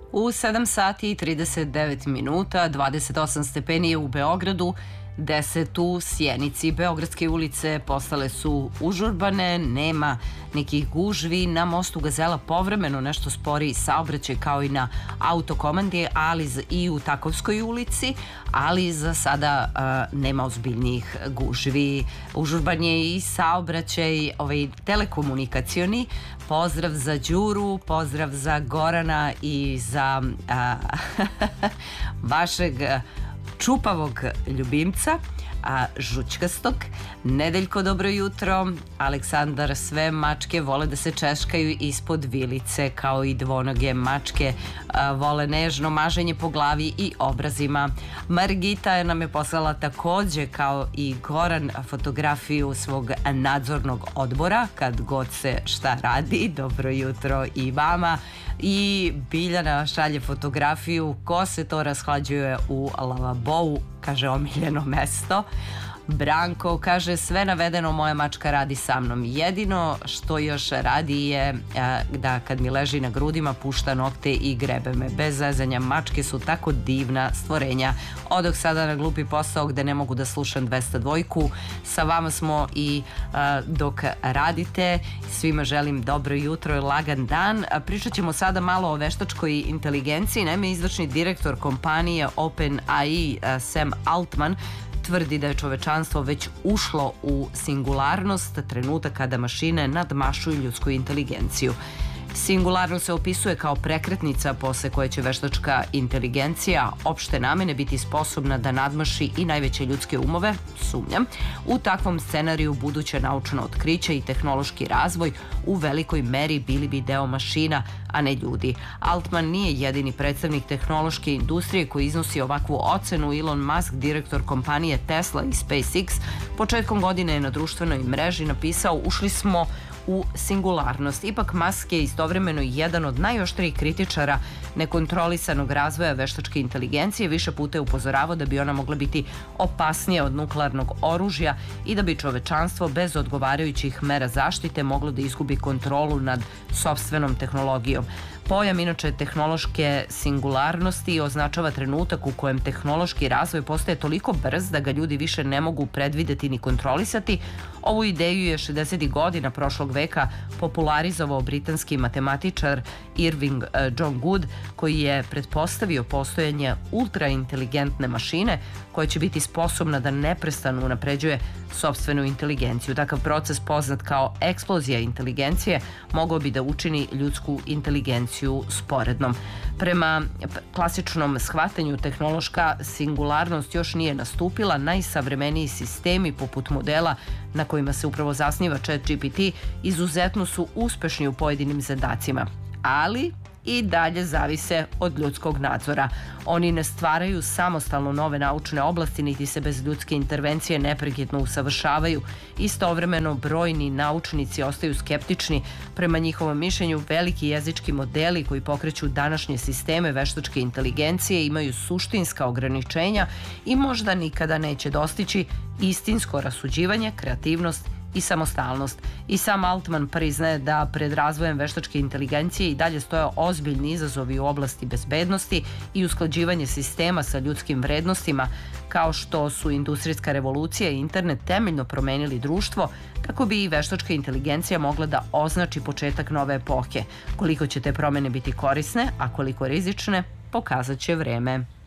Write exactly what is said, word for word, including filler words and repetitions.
U sedam sati i trideset devet minuta, dvadeset osam stepeni je u Beogradu, deset u Sjenici. Beogradske ulice postale su užurbane, nema nekih gužvi. Na mostu Gazela povremeno nešto sporiji saobraćaj kao i na autokomandi, ali i u Takovskoj ulici, ali za sada a, nema ozbiljnijih gužvi. Užurban je i saobraćaj ovaj, telekomunikacioni. Pozdrav za Đuru, pozdrav za Gorana i za a, vašeg čupavog ljubimca, a žućkastog. Nedeljko, dobro jutro. Aleksandar, sve mačke vole da se češkaju ispod vilice, kao i dvonoge mačke a, vole nežno maženje po glavi i obrazima. Margita nam je poslala takođe, kao i Goran, fotografiju svog nadzornog odbora, kad god se šta radi. Dobro jutro i vama. I Biljana šalje fotografiju ko se to rashlađuje u lavabou, kaže omiljeno mesto. Branko kaže sve navedeno moja mačka radi sa mnom. Jedino što još radi je a, da kad mi leži na grudima pušta nokte i grebe me. Bez zezanja, mačke su tako divna stvorenja. Odoh sada na glupi posao gde ne mogu da slušam dvesta dvojku. Sa vama smo i a, dok radite. Svima želim dobro jutro i lagan dan. A, pričat ćemo sada malo o veštačkoj inteligenciji. Naime, izvršni direktor kompanije OpenAI Sam Altman tvrdi da je čovečanstvo već ušlo u singularnost, trenutak kada mašine nadmašuju ljudsku inteligenciju. Singularnost se opisuje kao prekretnica posle koje će veštačka inteligencija opšte namene biti sposobna da nadmaši i najveće ljudske umove, sumnjam. U takvom scenariju buduće naučno otkriće i tehnološki razvoj u velikoj meri bili bi deo mašina, a ne ljudi. Altman nije jedini predstavnik tehnološke industrije koji iznosi ovakvu ocenu. Elon Musk, direktor kompanije Tesla i SpaceX, početkom godine je na društvenoj mreži napisao: ušli smo u singularnost. Ipak Musk je istovremeno jedan od najoštrijih kritičara nekontrolisanog razvoja veštačke inteligencije. Više puta je upozoravao da bi ona mogla biti opasnija od nuklearnog oružja i da bi čovečanstvo bez odgovarajućih mera zaštite moglo da izgubi kontrolu nad sopstvenom tehnologijom. Pojam inače tehnološke singularnosti označava trenutak u kojem tehnološki razvoj postaje toliko brz da ga ljudi više ne mogu predvideti ni kontrolisati. Ovu ideju je šezdesetih godina prošlog veka popularizovao britanski matematičar Irving John Good, koji je pretpostavio postojanje ultrainteligentne mašine koja će biti sposobna da neprestano unapređuje sopstvenu inteligenciju. Takav proces, poznat kao eksplozija inteligencije, mogao bi da učini ljudsku inteligenciju sporednom. Prema klasičnom shvatanju, tehnološka singularnost još nije nastupila. Najsavremeniji sistemi poput modela na kojima se upravo zasniva ChatGPT izuzetno su uspešni u pojedinim zadacima, ali i dalje zavise od ljudskog nadzora. Oni ne stvaraju samostalno nove naučne oblasti, niti se bez ljudske intervencije neprekidno usavršavaju. Istovremeno, brojni naučnici ostaju skeptični. Prema njihovom mišljenju, veliki jezički modeli koji pokreću današnje sisteme veštačke inteligencije imaju suštinska ograničenja i možda nikada neće dostići istinsko rasuđivanje, kreativnost i samostalnost. I sam Altman priznaje da pred razvojem veštačke inteligencije i dalje stoje ozbiljni izazovi u oblasti bezbednosti i usklađivanje sistema sa ljudskim vrednostima, kao što su industrijska revolucija i internet temeljno promenili društvo. Tako bi i veštačka inteligencija mogla da označi početak nove epohe. Koliko će te promene biti korisne, a koliko rizične, pokazat će vreme.